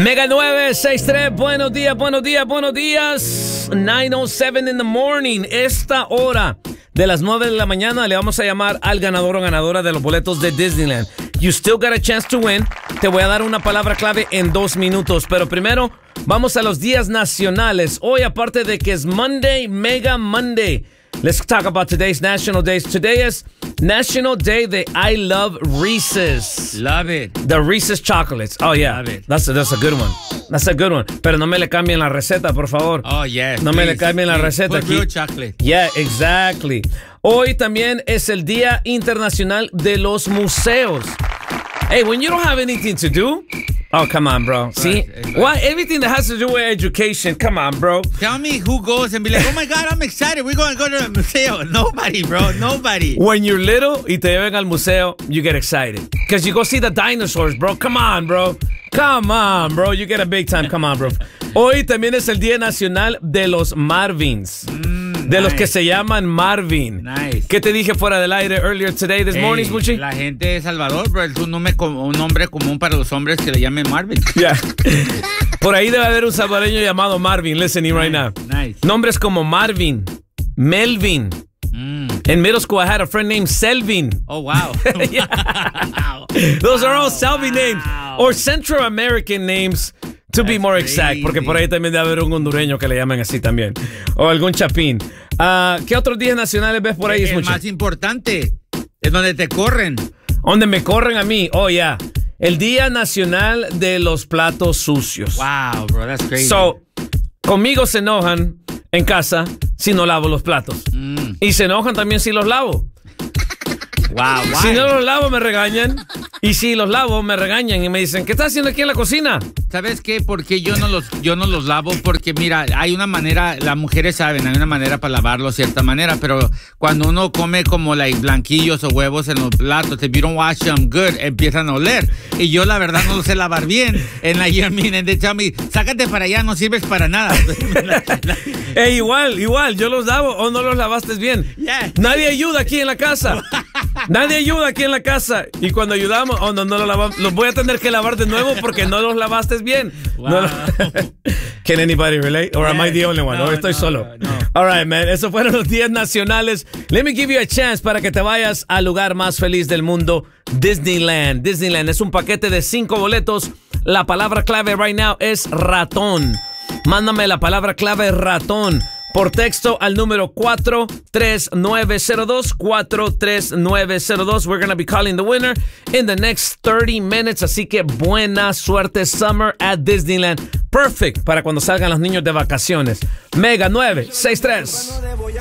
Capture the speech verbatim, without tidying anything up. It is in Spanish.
Mega nueve seis tres, buenos días, buenos días, buenos días. nueve oh seven in the morning. Esta hora de las nueve de la mañana le vamos a llamar al ganador o ganadora de los boletos de Disneyland. You still got a chance to win. Te voy a dar una palabra clave en dos minutos. Pero primero, vamos a los días nacionales. Hoy, aparte de que es Monday, Mega Monday, let's talk about today's national days. Today is National Day de I Love Reese's. Love it. The Reese's Chocolates. Oh, yeah. Love it. That's a, that's a good one. That's a good one. Pero no me le cambien la receta, por favor. Oh, yes. No please, me le cambien la please. receta Put aquí. real chocolate. Yeah, exactly. Hoy también es el Día Internacional de los Museos. Hey, when you don't have anything to do, oh, come on, bro. See? Right. Why? Everything that has to do with education, come on, bro. Tell me who goes and be like, oh my God, I'm excited. We're going to go to the museo. Nobody, bro. Nobody. When you're little y te llevan al museo, you get excited. Because you go see the dinosaurs, bro. Come on, bro. Come on, bro. You get a big time. Come on, bro. Hoy también es el Día Nacional de los Marvins. Mm, de nice. los que se llaman Marvin. Nice. ¿Qué te dije fuera del aire earlier today, this Hey, morning, Smoochie? La gente de Salvador, bro, es un nombre, un nombre común para los hombres que le llamen Marvin. Yeah. Por ahí debe haber un salvadoreño llamado Marvin, listening right now. Nice. Nombres como Marvin, Melvin. Mm. In middle school, I had a friend named Selvin. Oh, wow. Yeah. Those are all Selby names. Or Central American names, to be That's more exact. crazy. Porque por ahí también debe haber un hondureño que le llamen así también. O algún chapín. Uh, ¿Qué otros días nacionales ves por ahí, El Smoochie? más importante es donde te corren. Donde me corren a mí. Oh, yeah. El Día Nacional de los Platos Sucios. Wow, bro, that's crazy. So, conmigo se enojan en casa si no lavo los platos. Mm. Y se enojan también si los lavo. Wow, wow. Si no los lavo, me regañan. Y si los lavo, me regañan y me dicen, ¿qué estás haciendo aquí en la cocina? ¿Sabes qué? Porque yo no los yo no los lavo porque mira, hay una manera, las mujeres saben, hay una manera para lavarlo de cierta manera, pero cuando uno come como like blanquillos o huevos en los platos, if you don't wash them good, empiezan a oler. Y yo la verdad no lo sé lavar bien. En la year mean, they tell me, sácate para allá, no sirves para nada. Eh, igual, igual, yo los lavo o no los lavaste bien. Yeah. Nadie ayuda aquí en la casa. Nadie ayuda aquí en la casa. Y cuando ayudamos, oh, no, no los lavamos. Los voy a tener que lavar de nuevo porque no los lavaste bien. Wow. No lo- Can anybody relate? Or am I the only one? No, Or estoy no, solo. no, no. All right, man. Esos fueron los días nacionales. Let me give you a chance para que te vayas al lugar más feliz del mundo, Disneyland. Disneyland es un paquete de cinco boletos. La palabra clave right now es ratón. Mándame la palabra clave ratón por texto al número cuatro tres nueve cero dos, cuatro tres nueve cero dos. We're going to be calling the winner in the next thirty minutes. Así que buena suerte. Summer at Disneyland. Perfect para cuando salgan los niños de vacaciones. Mega nueve seis tres.